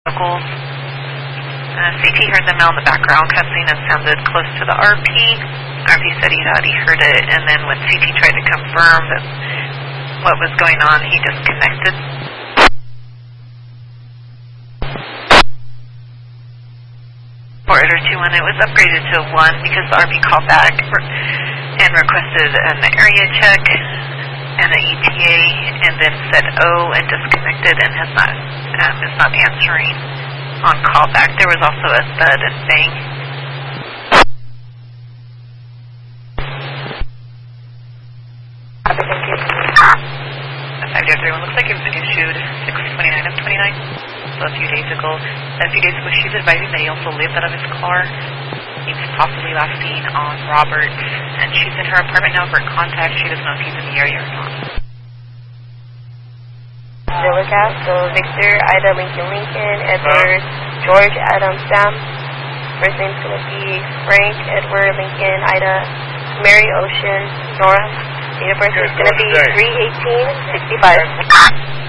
vocals. CT heard the male in the background cussing and sounded close to the RP. RP said he thought he heard it, and then when CT tried to confirm that what was going on, he disconnected. Operator 2-1, it was upgraded to 1 because the RP called back and requested an area check and an ETA, and then said O and disconnected and is not answering on callback. There was also a thud and bang. Thank you. 5031 looks like it was issued 6/29 of 29, so a few days ago. She's advising that he also lived out of his car. He's possibly last seen on Roberts, and she's in her apartment now for contact. She doesn't know if he's in the area or not. Zillicast, so Victor, Ida, Lincoln, Edward, George, Adam, Sam. First name's going to be Frank, Edward, Lincoln, Ida, Mary, Ocean, Nora. Date of birth is going to be 3/18/65.